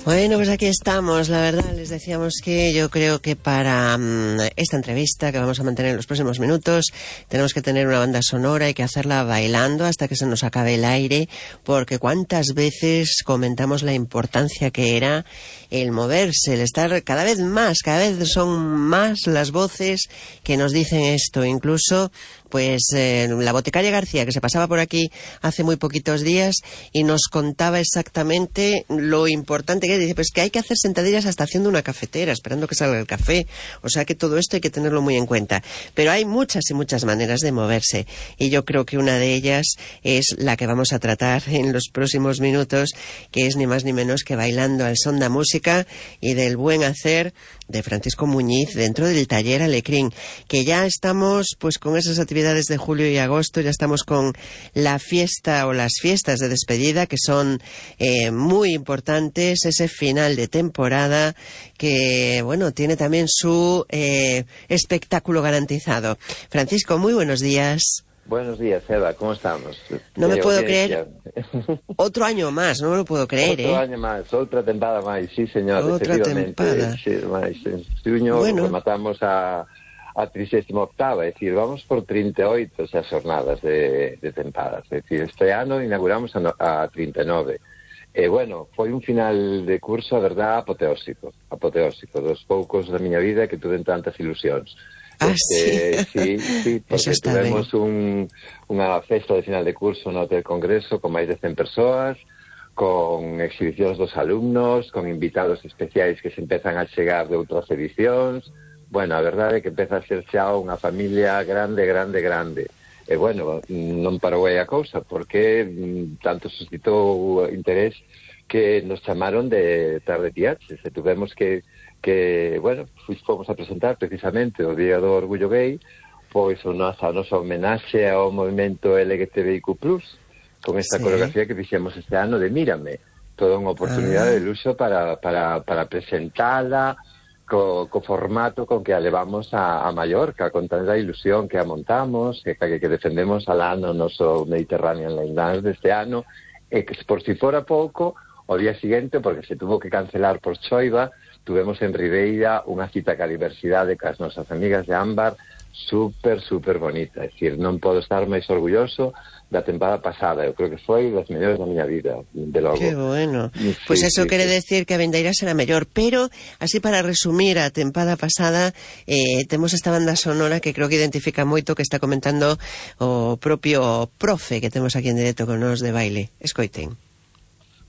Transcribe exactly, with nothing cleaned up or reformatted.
Bueno, pues aquí estamos. La verdad, les decíamos que yo creo que para um, esta entrevista que vamos a mantener en los próximos minutos tenemos que tener una banda sonora y que hacerla bailando hasta que se nos acabe el aire, porque cuántas veces comentamos la importancia que era el moverse, el estar cada vez más, cada vez son más las voces que nos dicen esto. Incluso pues eh, la boticaria García, que se pasaba por aquí hace muy poquitos días y nos contaba exactamente lo importante que es. Dice, pues que hay que hacer sentadillas hasta haciendo una cafetera, esperando que salga el café. O sea que todo esto hay que tenerlo muy en cuenta. Pero hay muchas y muchas maneras de moverse, y yo creo que una de ellas es la que vamos a tratar en los próximos minutos, que es ni más ni menos que bailando al son da música y del buen hacer de Francisco Muñiz dentro del taller Alecrín, que ya estamos pues con esas actividades de julio y agosto, ya estamos con la fiesta o las fiestas de despedida, que son eh, muy importantes, ese final de temporada que, bueno, tiene también su eh, espectáculo garantizado. Francisco, muy buenos días. Buenos días, Eva, ¿cómo estamos? No me puedo creer. Otro año más, no me lo puedo creer, Otro eh? año máis, outra tempada máis, sí, señor, Outra efectivamente. tempada. Sí, máis, en xuño Bueno. rematamos a, a trigésima octava, é dicir, vamos por trinta e oito xa jornadas de, de tempadas, é dicir, este ano inauguramos a, no, a trinta e nove. E, bueno, foi un final de curso, a verdad, apoteósico, apoteósico, dos poucos da miña vida que tuven tantas ilusións. Ah, Este, sí, sí, porque tuvemos un, unha festa de final de curso no Hotel Congreso con máis de cen persoas, con exhibicións dos alumnos, con invitados especiais que se empezan a chegar de outras edicións. Bueno, a verdade é que empeza a ser xa unha familia grande, grande, grande. E, bueno, non parou aí a cousa, porque mm, tanto suscitou interés que nos chamaron de Tarde Tiaches, e tuvemos que que, bueno, fomos a presentar precisamente o Día do Orgullo Gay, pois o nosa, a nosa homenaxe ao movimento L G T B I Q plus, con esta sí. coreografía que fixemos este ano de Mírame, toda unha oportunidade ah. de luxo para, para, para presentala co, co formato con que a levamos a, a Mallorca, con tanta ilusión que a montamos, que, que, que defendemos al ano o noso Mediterranean Line Dance deste ano, e que por si fora pouco, o día seguinte, porque se tuvo que cancelar por choiva, tuvemos en Ribeira unha cita ca diversidade cas nosas amigas de Ámbar, super, super bonita. É dicir, non podo estar máis orgulloso da tempada pasada. Eu creo que foi das mellores da miña vida, de logo. Que bueno. Sí, Pois pues eso sí, quere sí. decir que a vendeira será mellor, pero así para resumir a tempada pasada, eh, temos esta banda sonora que creo que identifica moito, que está comentando o propio profe que temos aquí en directo con nos de baile. Escoiten.